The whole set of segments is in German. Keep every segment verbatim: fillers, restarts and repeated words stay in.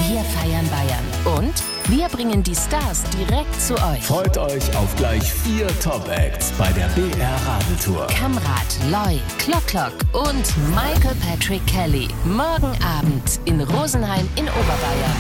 Wir feiern Bayern. Und wir bringen die Stars direkt zu euch. Freut euch auf gleich vier Top-Acts bei der B R Radeltour. Kamrat, Loy, Klock Klock und Michael Patrick Kelly. Morgen Abend in Rosenheim in Oberbayern.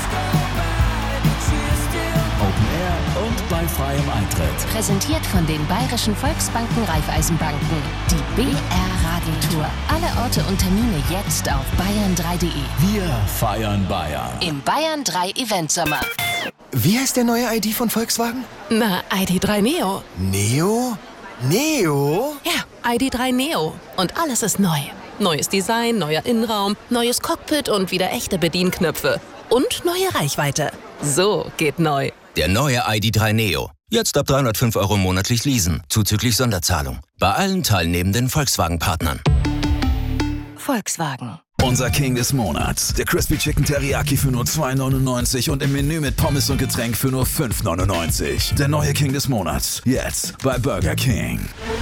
Open Air und bei freiem Eintritt. Präsentiert von den Bayerischen Volksbanken Raiffeisenbanken. Die B R Radeltour. Alle Orte und Termine jetzt auf bayern drei punkt de. Wir feiern Bayern. Im Bayern drei Event Sommer. Wie heißt der neue I D von Volkswagen? Na, I D drei Neo. Neo? Neo? Ja, I D drei Neo. Und alles ist neu. Neues Design, neuer Innenraum, neues Cockpit und wieder echte Bedienknöpfe. Und neue Reichweite. So geht neu. Der neue I D drei Neo. Jetzt ab dreihundertfünf Euro monatlich leasen, zuzüglich Sonderzahlung. Bei allen teilnehmenden Volkswagen-Partnern. Volkswagen. Unser King des Monats. Der Crispy Chicken Teriyaki für nur zwei neunundneunzig und im Menü mit Pommes und Getränk für nur fünf neunundneunzig. Der neue King des Monats. Jetzt bei Burger King.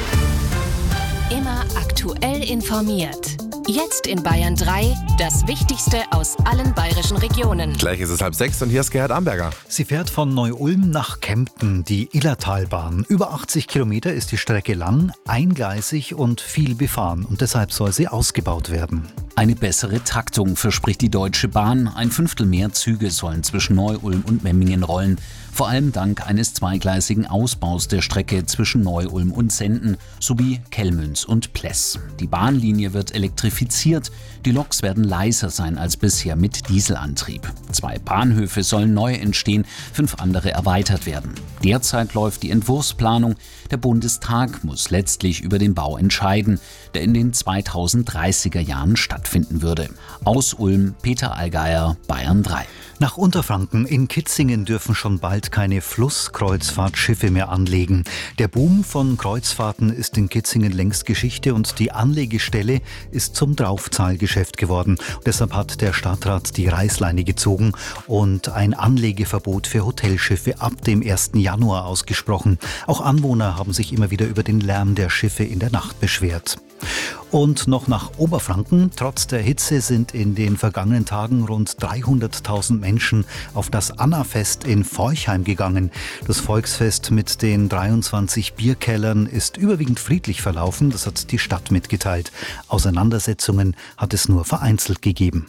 Immer aktuell informiert. Jetzt in Bayern drei, das Wichtigste aus allen bayerischen Regionen. Gleich ist es halb sechs und hier ist Gerhard Amberger. Sie fährt von Neu-Ulm nach Kempten, die Illertalbahn. Über achtzig Kilometer ist die Strecke lang, eingleisig und viel befahren. Und deshalb soll sie ausgebaut werden. Eine bessere Taktung verspricht die Deutsche Bahn. Ein Fünftel mehr Züge sollen zwischen Neu-Ulm und Memmingen rollen. Vor allem dank eines zweigleisigen Ausbaus der Strecke zwischen Neu-Ulm und Senden sowie Kellmünz und Pless. Die Bahnlinie wird elektrifiziert. Die Loks werden leiser sein als bisher mit Dieselantrieb. Zwei Bahnhöfe sollen neu entstehen, fünf andere erweitert werden. Derzeit läuft die Entwurfsplanung. Der Bundestag muss letztlich über den Bau entscheiden, der in den zweitausenddreißiger Jahren stattfinden würde. Aus Ulm, Peter Allgeier, Bayern drei. Nach Unterfranken in Kitzingen dürfen schon bald keine Flusskreuzfahrtschiffe mehr anlegen. Der Boom von Kreuzfahrten ist in Kitzingen längst Geschichte und die Anlegestelle ist zum Draufzahlgeschäft geworden. Deshalb hat der Stadtrat die Reißleine gezogen und ein Anlegeverbot für Hotelschiffe ab dem ersten Januar ausgesprochen. Auch Anwohner haben sich immer wieder über den Lärm der Schiffe in der Nacht beschwert. Und noch nach Oberfranken. Trotz der Hitze sind in den vergangenen Tagen rund dreihunderttausend Menschen auf das Annafest in Forchheim gegangen. Das Volksfest mit den dreiundzwanzig Bierkellern ist überwiegend friedlich verlaufen. Das hat die Stadt mitgeteilt. Auseinandersetzungen hat es nur vereinzelt gegeben.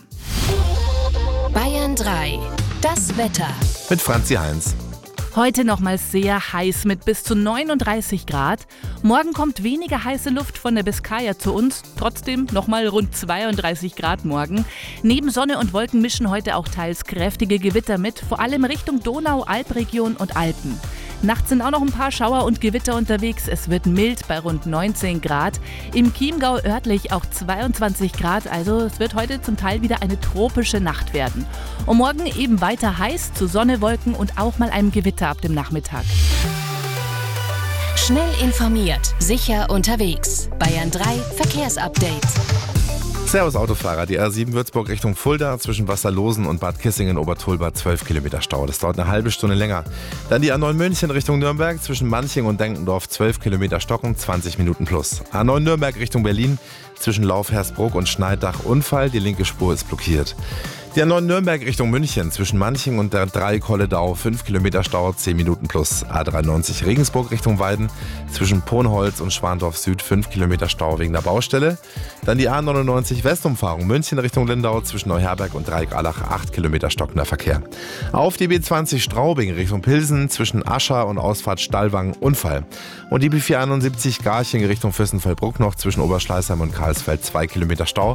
Bayern drei. Das Wetter. Mit Franzi Heinz. Heute nochmals sehr heiß mit bis zu neununddreißig Grad. Morgen kommt weniger heiße Luft von der Biskaya zu uns. Trotzdem nochmal rund zweiunddreißig Grad morgen. Neben Sonne und Wolken mischen heute auch teils kräftige Gewitter mit, vor allem Richtung Donau, Alpregion und Alpen. Nachts sind auch noch ein paar Schauer und Gewitter unterwegs. Es wird mild bei rund neunzehn Grad. Im Chiemgau örtlich auch zweiundzwanzig Grad. Also es wird heute zum Teil wieder eine tropische Nacht werden. Und morgen eben weiter heiß, zu Sonne, Wolken und auch mal einem Gewitter ab dem Nachmittag. Schnell informiert, sicher unterwegs. Bayern drei Verkehrsupdate. Servus Autofahrer, die R sieben Würzburg Richtung Fulda zwischen Wasserlosen und Bad Kissingen-Obertolba zwölf Kilometer Stau. Das dauert eine halbe Stunde länger. Dann die A neun München Richtung Nürnberg zwischen Manching und Denkendorf zwölf Kilometer Stocken, zwanzig Minuten plus. A neun Nürnberg Richtung Berlin zwischen Lauf-Hersbruck und Schneidach Unfall, die linke Spur ist blockiert. Die A neun Nürnberg Richtung München zwischen Manching und der drei Kolledau fünf Kilometer Stau, zehn Minuten plus. A dreiundneunzig Regensburg Richtung Weiden zwischen Ponholz und Schwandorf Süd fünf Kilometer Stau wegen der Baustelle. Dann die A neunundneunzig Westumfahrung München Richtung Lindau zwischen Neuherberg und Dreieck-Allach acht Kilometer stockender Verkehr. Auf die B zwanzig Straubing Richtung Pilsen zwischen Ascher und Ausfahrt Stallwang Unfall. Und die B vierhunderteinundsiebzig Garching Richtung Fürstenfeldbruck noch zwischen Oberschleißheim und Karlsfeld zwei Kilometer Stau.